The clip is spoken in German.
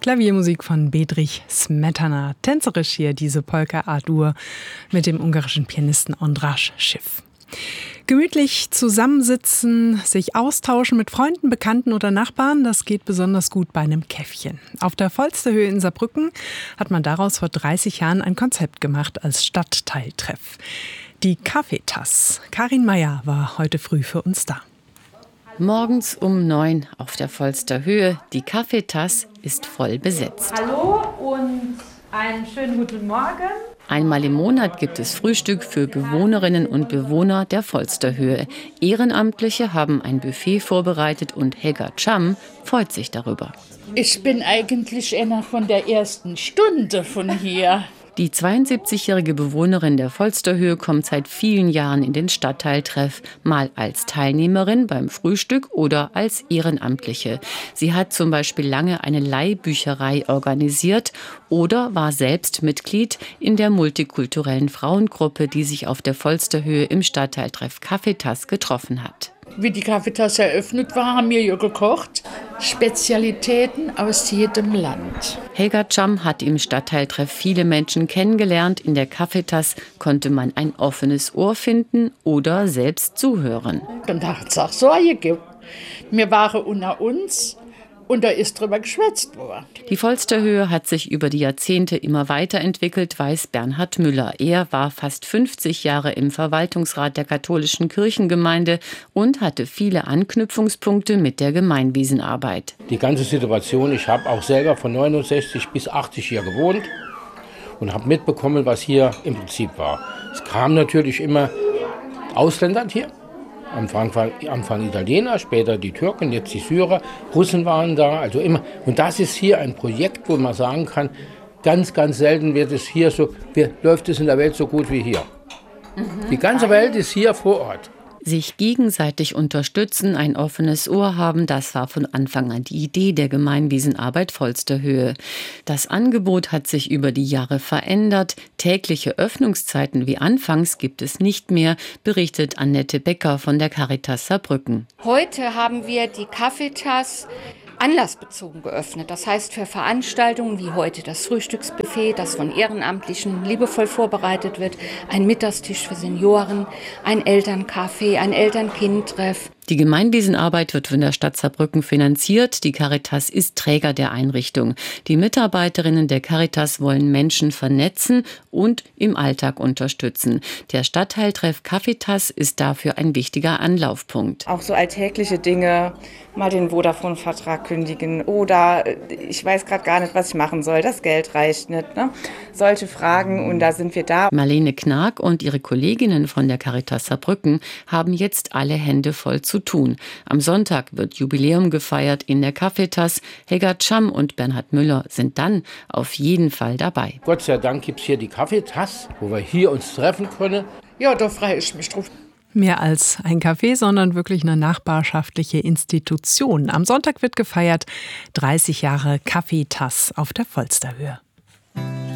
Klaviermusik von Bedřich Smetana. Tänzerisch hier diese Polka A-Dur mit dem ungarischen Pianisten Ondráš Schiff. Gemütlich zusammensitzen, sich austauschen mit Freunden, Bekannten oder Nachbarn, das geht besonders gut bei einem Käffchen. Auf der Volsterhöhe in Saarbrücken hat man daraus vor 30 Jahren ein Konzept gemacht als Stadtteiltreff. Die Kaffeetass. Karin Meyer war heute früh für uns da. Morgens um 9 auf der Volsterhöhe. Die Kaffeetass ist voll besetzt. Hallo und einen schönen guten Morgen. Einmal im Monat gibt es Frühstück für Bewohnerinnen und Bewohner der Volsterhöhe. Ehrenamtliche haben ein Buffet vorbereitet und Helga Cham freut sich darüber. Ich bin eigentlich einer von der ersten Stunde von hier. Die 72-jährige Bewohnerin der Volsterhöhe kommt seit vielen Jahren in den Stadtteiltreff, mal als Teilnehmerin beim Frühstück oder als Ehrenamtliche. Sie hat zum Beispiel lange eine Leihbücherei organisiert oder war selbst Mitglied in der multikulturellen Frauengruppe, die sich auf der Volsterhöhe im Stadtteiltreff Kaffeetass getroffen hat. Wie die Kaffeetass eröffnet war, haben wir hier gekocht. Spezialitäten aus jedem Land. Helga Cham hat im Stadtteiltreff viele Menschen kennengelernt. In der Kaffeetass konnte man ein offenes Ohr finden oder selbst zuhören. Und da hat es auch Sorge gegeben. Wir waren unter uns und da ist drüber geschwätzt worden. Die Volsterhöhe hat sich über die Jahrzehnte immer weiterentwickelt, weiß Bernhard Müller. Er war fast 50 Jahre im Verwaltungsrat der katholischen Kirchengemeinde und hatte viele Anknüpfungspunkte mit der Gemeinwiesenarbeit. Die ganze Situation, ich habe auch selber von 69 bis 80 hier gewohnt und habe mitbekommen, was hier im Prinzip war. Es kamen natürlich immer Ausländer hier. Am Anfang Italiener, später die Türken, jetzt die Syrer, Russen waren da, also immer. Und das ist hier ein Projekt, wo man sagen kann, ganz, ganz selten wird es hier so, läuft es in der Welt so gut wie hier. Die ganze Welt ist hier vor Ort. Sich gegenseitig unterstützen, ein offenes Ohr haben, das war von Anfang an die Idee der Gemeinwiesenarbeit Volsterhöhe. Das Angebot hat sich über die Jahre verändert. Tägliche Öffnungszeiten wie anfangs gibt es nicht mehr, berichtet Annette Becker von der Caritas Saarbrücken. Heute haben wir die Kaffeetass anlassbezogen geöffnet. Das heißt für Veranstaltungen wie heute das Frühstücksbuffet, das von Ehrenamtlichen liebevoll vorbereitet wird, ein Mittagstisch für Senioren, ein Elterncafé, ein Eltern-Kind-Treff. Die Gemeinwiesenarbeit wird von der Stadt Saarbrücken finanziert. Die Caritas ist Träger der Einrichtung. Die Mitarbeiterinnen der Caritas wollen Menschen vernetzen und im Alltag unterstützen. Der Stadtteiltreff Kaffeetass ist dafür ein wichtiger Anlaufpunkt. Auch so alltägliche Dinge, mal den Vodafone-Vertrag kündigen oder ich weiß gerade gar nicht, was ich machen soll, das Geld reicht nicht. Ne? Solche Fragen und da sind wir da. Marlene Knag und ihre Kolleginnen von der Caritas Saarbrücken haben jetzt alle Hände voll zu tun. Am Sonntag wird Jubiläum gefeiert in der Kaffeetass. Helga Cham und Bernhard Müller sind dann auf jeden Fall dabei. Gott sei Dank gibt es hier die Kaffeetass, wo wir hier uns treffen können. Ja, da freue ich mich drauf. Mehr als ein Café, sondern wirklich eine nachbarschaftliche Institution. Am Sonntag wird gefeiert 30 Jahre Kaffeetass auf der Volsterhöhe.